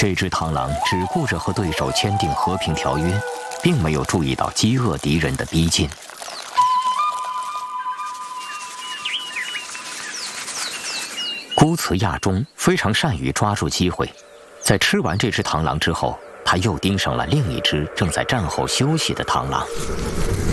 这只螳螂只顾着和对手签订和平条约，并没有注意到饥饿敌人的逼近。孤雌亚中非常善于抓住机会，在吃完这只螳螂之后，他又盯上了另一只正在站后休息的螳螂。